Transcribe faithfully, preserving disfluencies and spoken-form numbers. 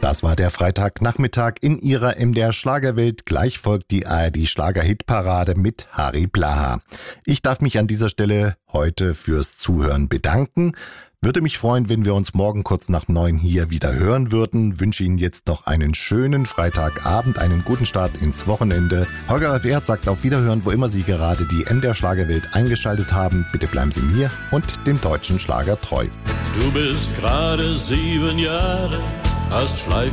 Das war der Freitagnachmittag in Ihrer M D R Schlagerwelt. Gleich folgt die A R D Schlager-Hitparade mit Harry Blaha. Ich darf mich an dieser Stelle heute fürs Zuhören bedanken. Würde mich freuen, wenn wir uns morgen kurz nach neun hier wieder hören würden. Wünsche Ihnen jetzt noch einen schönen Freitagabend, einen guten Start ins Wochenende. Holger Ralf Erhardt sagt auf Wiederhören, wo immer Sie gerade die M D R Schlagerwelt eingeschaltet haben. Bitte bleiben Sie mir und dem deutschen Schlager treu. Du bist gerade sieben Jahre, hast Schleif